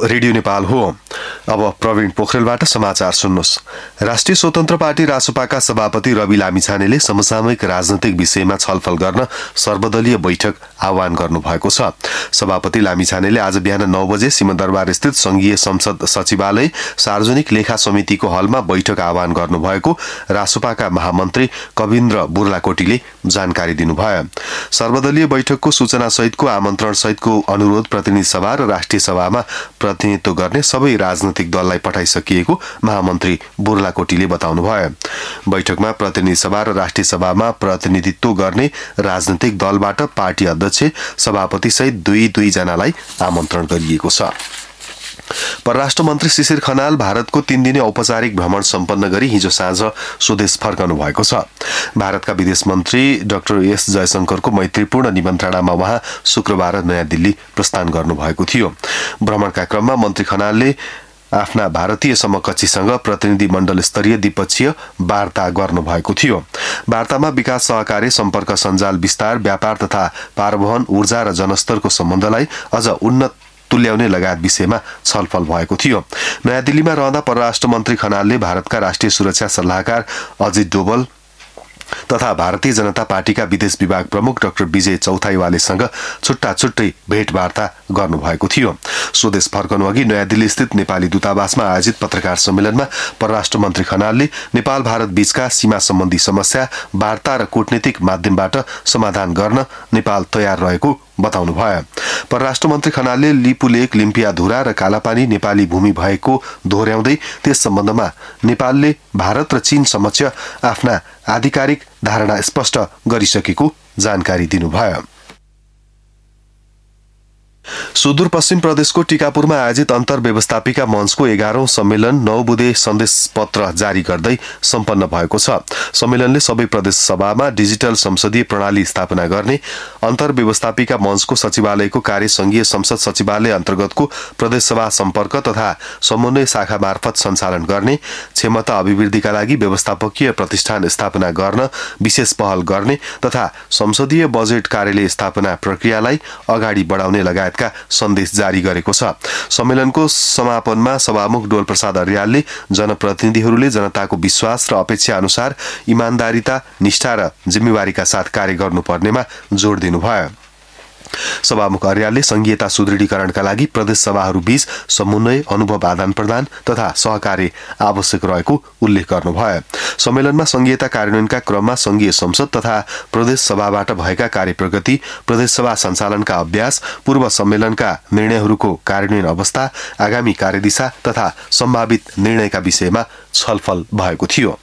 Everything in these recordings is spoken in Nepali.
रेडियो नेपाल हो। अब प्रवीण पोखरेलबाट समाचार सुन्नुहोस्। राष्ट्रिय स्वतन्त्र पार्टी रासोपाका सभापति रवि लामिछानेले समसामयिक राजनैतिक विषयमा छलफल गर्न सर्वदलीय बैठक आह्वान गर्नुभएको छ। सभापति लामिछानेले आज बिहान 9 बजे सिंहदरबार स्थित संघीय संसद सचिवालय सार्वजनिक लेखा समितिको हलमा बैठक आह्वान गर्नुभएको रासोपाका महामन्त्री कविन्द्र बुर्लाकोटीले जानकारी दिनुभयो। सर्वदलीय बैठकको सूचना सहितको आमन्त्रण सहितको अनुरोध प्रतिनिधि सभा र राष्ट्रिय सभामा प्रतिनिधित्व गर्ने सबै राजनैतिक दललाई पठाइसकिएको महामन्त्री बुर्लाकोटीले बताउनुभयो। बैठकमा प्रतिनिधि सभा र राष्ट्रिय सभामा प्रतिनिधित्व गर्ने राजनैतिक दलबाट पार्टी अध्यक्ष सभापति सहित दुई जनालाई आमन्त्रण गरिएको छ। परराष्ट्र मन्त्री शिशिर खनाल भारतको 3 दिने औपचारिक भ्रमण सम्पन्न गरी हिजो साँझ स्वदेश फर्कनु भएको छ। भारतका विदेश मन्त्री डाक्टर एस जयशंकरको मैत्रीपूर्ण निमन्त्रणामा उहाँ शुक्रबार नयाँ दिल्ली प्रस्थान गर्नुभएको थियो। भ्रमणका क्रममा मन्त्री खनालले आफ्ना भारतीय समकक्षीसँग प्रतिनिधि मण्डल स्तरीय द्विपक्षीय वार्ता गर्नुभएको थियो। वार्तामा विकास सहकार्य, सम्पर्क सञ्जाल विस्तार, व्यापार तथा पारवहन, ऊर्जा र जनस्तरको सम्बन्धलाई अझ उन्नत तुल्याउने लगायत विषयमा छलफल भएको थियो। नयाँ दिल्लीमा रहँदा परराष्ट्र मन्त्री खनालले भारतका राष्ट्रिय सुरक्षा सल्लाहकार अजित डोभल तथा भारतीय जनता पार्टीका विदेश विभाग प्रमुख डाक्टर विजय चौथाईवालेसँग छुट्टै भेटवार्ता गर्नुभएको थियो। स्वदेश फर्कनु अघि नयाँ दिल्ली स्थित नेपाली दूतावासमा आयोजित पत्रकार सम्मेलनमा परराष्ट्र मन्त्री खनालले नेपाल भारत बीचका सीमा सम्बन्धी समस्या वार्ता र कूटनीतिक माध्यमबाट समाधान गर्न नेपाल तयार रहेको बताउनुभयो। परराष्ट्र मन्त्री खनालले लिपुलेक, लिम्पियाधुरा र कालापानी नेपाली भूमि भएको दोहोर्याउँदै त्यस सम्बन्धमा नेपालले भारत र चीन समक्ष आफ्ना आधिकारिक धारणा स्पष्ट गरिसकेको जानकारी दिनुभयो। सुदूरपश्चिम प्रदेशको टिकापुरमा आयोजित अन्तर्व्यवस्थापिका मञ्चको 11औं सम्मेलन 9 बुँदे सन्देश पत्र जारी गर्दै सम्पन्न भएको छ। सम्मेलनले सबै प्रदेश सभामा डिजिटल संसदीय प्रणाली स्थापना गर्ने, अन्तर्व्यवस्थापिका मञ्चको सचिवालयको कार्य संघीय संसद सचिवालय अन्तर्गतको प्रदेश सभा सम्पर्क तथा समन्वय शाखा मार्फत सञ्चालन गर्ने, क्षमता अभिवृद्धिका लागि व्यवस्थापकीय प्रतिष्ठान स्थापना गर्न विशेष पहल गर्ने तथा संसदीय बजेट कार्यालय स्थापना प्रक्रियालाई अगाडि बढाउने लगायत का सन्देश जारी गरेको छ। सम्मेलनको समापनमा सभामुख डोल प्रसाद अर्यालले जनप्रतिनिधिहरूले जनताको विश्वास र अपेक्षा अनुसार इमानदारिता, निष्ठा र जिम्मेवारीका साथ कार्य गर्नुपर्नेमा जोड दिनुभयो। सभामुख अर्यालले संघीयता सुदृढीकरणका लागि प्रदेश सभाहरूबीच समन्वय, अनुभव आदान प्रदान तथा सहकार्य आवश्यक रहेको उल्लेख गर्नुभयो। सम्मेलनमा संघीयता कार्यान्वयनका क्रममा संघीय संसद तथा प्रदेश सभाबाट भएका कार्य प्रगति, प्रदेश सभा सञ्चालनका अभ्यास, पूर्व सम्मेलनका निर्णयहरूको कार्यान्वयन अवस्था, आगामी कार्यदिशा तथा सम्भावित निर्णयका विषयमा छलफल भएको थियो।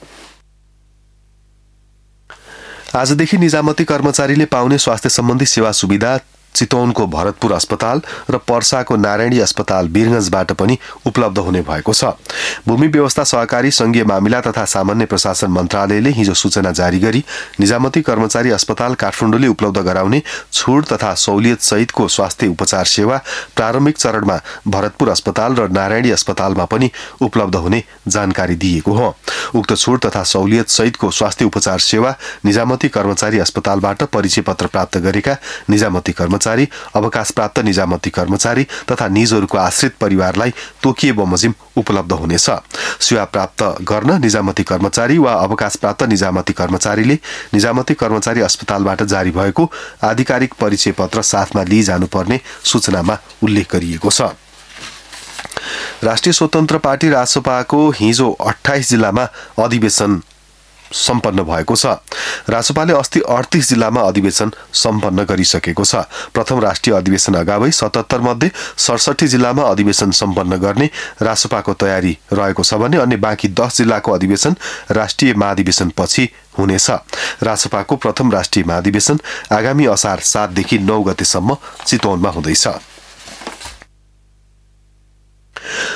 आजदेखि निजामती कर्मचारीले पाउने स्वास्थ्य सम्बन्धी सेवा सुविधा चितवनको भरतपुर अस्पताल र पर्साको नारायणी अस्पताल वीरगञ्जबाट पनि उपलब्ध हुने भएको छ। भूमि व्यवस्था, सहकारी, संघीय मामिला तथा सामान्य प्रशासन मन्त्रालयले हिजो सूचना जारी गरी निजामती कर्मचारी अस्पताल काठमाडौँले उपलब्ध गराउने छुट तथा सहुलियत सहितको स्वास्थ्य उपचार सेवा प्रारम्भिक चरणमा भरतपुर अस्पताल र नारायणी अस्पतालमा पनि उपलब्ध हुने जानकारी दिएको हो। उक्त छुट तथा सहुलियत सहितको स्वास्थ्य उपचार सेवा निजामती कर्मचारी अस्पतालबाट परिचय पत्र प्राप्त गरेका निजामती कर्मचारी, अवकाश प्राप्त निजामती कर्मचारी तथा निजहरूको आश्रित परिवारलाई तोकिए बमोजिम उपलब्ध हुनेछ। सेवा प्राप्त गर्न निजामती कर्मचारी वा अवकाश प्राप्त निजामती कर्मचारीले निजामती कर्मचारी अस्पतालबाट जारी भएको आधिकारिक परिचय पत्र साथमा लिई जानुपर्ने सूचनामा उल्लेख गरिएको छ। राष्ट्रिय स्वतन्त्र पार्टी रासोपाको हिजो 28 जिल्लामा अधिवेशन सम्पन्न भएको छ। रासोपाले अस्ति 38 जिल्लामा अधिवेशन सम्पन्न गरिसकेको छ। प्रथम राष्ट्रिय अधिवेशन अगावै 77 मध्ये 67 जिल्लामा अधिवेशन सम्पन्न गर्ने रासोपाको तयारी रहेको छ भने अन्य बाँकी 10 जिल्लाको अधिवेशन राष्ट्रिय महाधिवेशन पछि हुनेछ। रासोपाको प्रथम राष्ट्रिय महाधिवेशन आगामी असार 7 देखि 9 गतेसम्म चितवनमा हुँदैछ।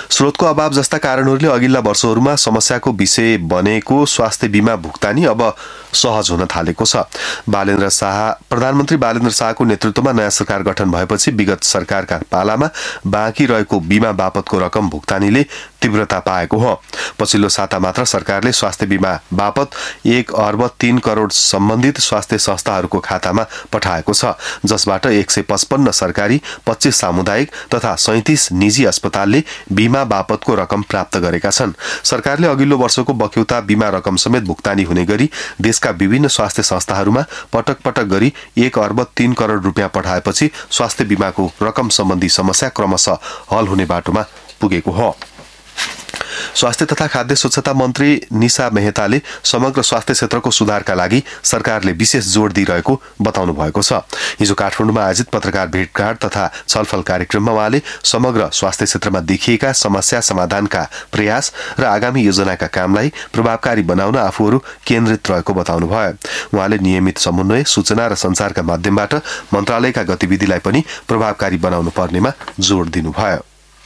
स्रोतको अभाव जस्ता कारणहरूले अघिल्ला वर्षहरूमा समस्याको विषय बनेको स्वास्थ्य बीमा भुक्तानी अब सहज हुन थालेको छ। प्रधानमन्त्री बालेन्द्र शाहको नेतृत्वमा नयाँ सरकार गठन भएपछि विगत सरकारका पालामा बाँकी रहेको बीमा बापतको रकम भुक्तानीले तीव्रता पाएको हो। पछिल्लो साता मात्र सरकारले स्वास्थ्य बीमा बापत 1 अर्ब 3 करोड सम्बन्धित स्वास्थ्य संस्थाहरूको खातामा पठाएको छ, जसबाट 155 सरकारी, 25 सामुदायिक तथा 37 निजी अस्पतालले बीमा बापतको रकम प्राप्त गरेका छन्। सरकारले अघिल्लो वर्षको बक्यौता बीमा रकम समेत भुक्तानी हुने गरी देशका विभिन्न स्वास्थ्य संस्थाहरूमा पटक पटक गरी 1 अर्ब 3 करोड रुपियाँ पठाएपछि स्वास्थ्य बीमाको रकम सम्बन्धी समस्या क्रमशः हल हुने बाटोमा पुगेको हो। स्वास्थ्य तथा खाद्य स्वच्छता मन्त्री निशा मेहताले समग्र स्वास्थ्य क्षेत्रको सुधारका लागि सरकारले विशेष जोड दिइरहेको बताउनु भएको छ। हिजो काठमाडौँमा आयोजित पत्रकार भेटघाट तथा छलफल कार्यक्रममा उहाँले समग्र स्वास्थ्य क्षेत्रमा देखिएका समस्या समाधानका प्रयास र आगामी योजनाका कामलाई प्रभावकारी बनाउन आफूहरू केन्द्रित रहेको बताउनुभयो। उहाँले नियमित समन्वय, सूचना र सञ्चारका माध्यमबाट मन्त्रालयका गतिविधिलाई पनि प्रभावकारी बनाउनु पर्नेमा जोड दिनुभयो।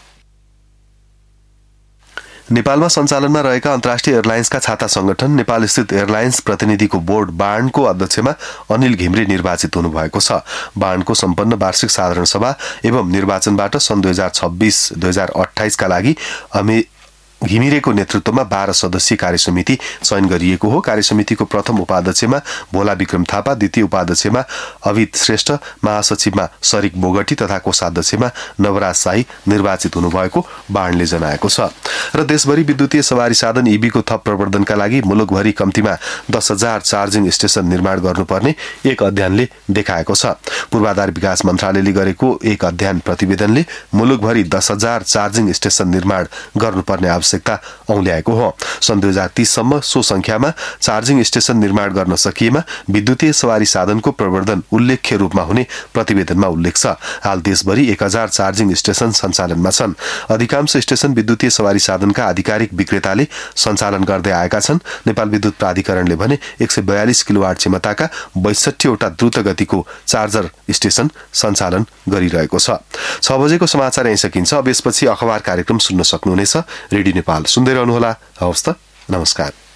नेपालमा सञ्चालनमा रहेका अन्तर्राष्ट्रिय एयरलाइन्सका छाता संगठन नेपाल स्थित एयरलाइन्स प्रतिनिधिको बोर्ड बार्नको अध्यक्षमा अनिल घिमिरे निर्वाचित हुनुभएको छ। बार्नको सम्पन्न वार्षिक साधारण सभा एवं निर्वाचनबाट सन् 2026-2028 का लागि घिमिरेको नेतृत्वमा 12 सदस्यीय कार्यसमिति चयन गरिएको हो। कार्यसमितिको प्रथम उपाध्यक्षमा भोला विक्रम थापा, द्वितीय उपाध्यक्षमा अभित श्रेष्ठ, महासचिवमा शरीक बोगटी तथा कोषाध्यक्षमा नवराज शाही निर्वाचित हुनुभएको बार्नले जनाएको छ। र देशभरि विद्युतीय सवारी साधन ईबीको थप प्रवर्धनका लागि मुलुकभरि कम्तीमा 10,000 चार्जिङ स्टेशन निर्माण गर्नुपर्ने एक अध्ययनले देखाएको छ। पूर्वाधार विकास मन्त्रालयले गरेको एक अध्ययन प्रतिवेदनले मुलुकभरि 10,000 चार्जिङ स्टेशन निर्माण गर्नुपर्ने आवश्यकता औल्याएको हो। सन् 2030 सम्म सो संख्यामा चार्जिङ स्टेशन निर्माण गर्न सकिएमा विद्युतीय सवारी साधनको प्रवर्धन उल्लेख्य रूपमा हुने प्रतिवेदनमा उल्लेख छ। हाल देशभरि 1000 चार्जिङ स्टेशन सञ्चालनमा छन्। अधिकांश स्टेशन विद्युतीय सवारी साधनका आधिकारिक विक्रेताले सञ्चालन गर्दै आएका छन्। नेपाल विद्युत प्राधिकरणले भने 142 किलोवाट क्षमताका 62 वटा द्रुत गतिको चार्जर स्टेशन सञ्चालन गरिरहेको छ। 6 बजेको समाचार यही सकिन्छ। अब यसपछि अखबार कार्यक्रम सुन्न सक्नुहुनेछ। रेडियो नेपाल सुन्दै रहनुहोला। हवस् त, नमस्कार।